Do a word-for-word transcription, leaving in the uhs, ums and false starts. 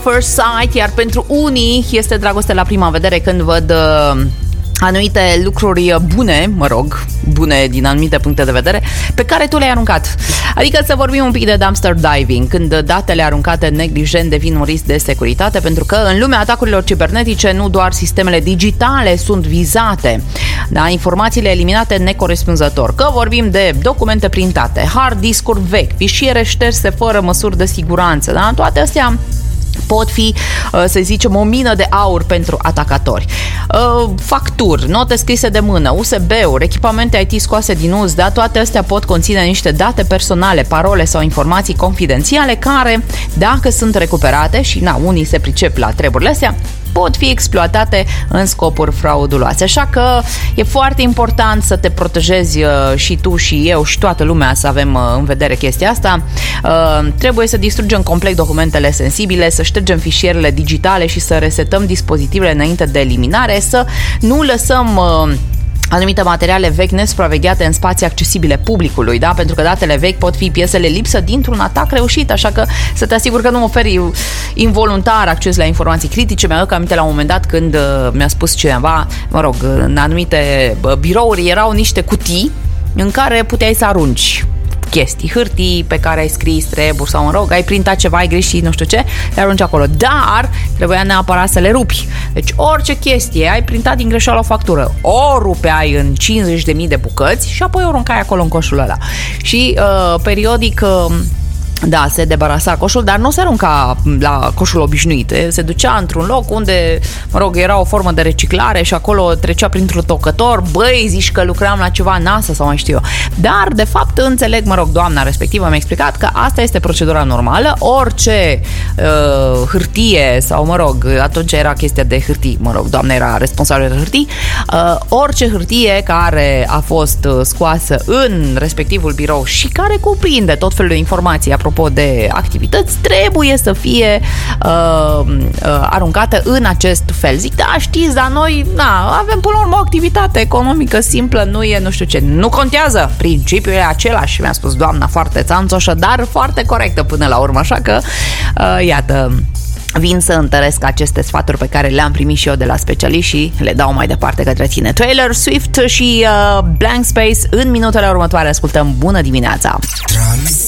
first sight, iar pentru unii este dragoste la prima vedere când văd uh, anumite lucruri bune, mă rog, bune din anumite puncte de vedere, pe care tu le-ai aruncat. Adică să vorbim un pic de dumpster diving, când datele aruncate neglijent devin un risc de securitate, pentru că în lumea atacurilor cibernetice nu doar sistemele digitale sunt vizate, da, informațiile eliminate necorespunzător, că vorbim de documente printate, hard discuri vechi, fișiere șterse fără măsuri de siguranță, da, toate astea pot fi, să zicem, o mină de aur pentru atacatori. Facturi, note scrise de mână, U S B-uri, echipamente I T scoase din uz, da, toate astea pot conține niște date personale, parole sau informații confidențiale care, dacă sunt recuperate, și na, unii se pricep la treburile astea, pot fi exploatate în scopuri frauduloase. Așa că e foarte important să te protejezi și tu și eu și toată lumea să avem în vedere chestia asta. Trebuie să distrugem complet documentele sensibile, să ștergem fișierele digitale și să resetăm dispozitivele înainte de eliminare, să nu lăsăm anumite materiale vechi nesupravegheate în spații accesibile publicului, da? Pentru că datele vechi pot fi piesele lipsă dintr-un atac reușit, așa că să te asiguri că nu oferi involuntar acces la informații critice. Mi-aduc aminte la un moment dat când mi-a spus cineva, mă rog, în anumite birouri erau niște cutii în care puteai să arunci chestii, hârtii pe care ai scris treburi sau, mă rog, ai printat ceva, ai greșit, nu știu ce, le arunci acolo. Dar trebuia neapărat să le rupi. Deci orice chestie, ai printat din greșeală o factură, o rupeai în cincizeci de mii de bucăți și apoi o aruncai acolo în coșul ăla. Și uh, periodic... Uh, Da, se debarasa coșul, dar nu se arunca la coșul obișnuit. Se ducea într-un loc unde, mă rog, era o formă de reciclare și acolo trecea printr-un tocător. Băi, zici că lucram la ceva NASA sau mai știu eu. Dar, de fapt, înțeleg, mă rog, doamna respectivă mi-a explicat că asta este procedura normală. Orice uh, hârtie sau, mă rog, atunci era chestia de hârtii, mă rog, doamna era responsabilă de hârtii, uh, orice hârtie care a fost scoasă în respectivul birou și care cuprinde tot felul de informații apropo de activități, trebuie să fie uh, uh, aruncată în acest fel. Zic, da, știți, dar noi na, avem până la urmă o activitate economică simplă, nu e nu știu ce, nu contează, principiul e același, mi-a spus doamna foarte țanțoșă, dar foarte corectă până la urmă, așa că uh, iată, vin să întăresc aceste sfaturi pe care le-am primit și eu de la specialiști și le dau mai departe către tine. Taylor Swift și uh, Blank Space în minutele următoare. Ascultăm Bună dimineața!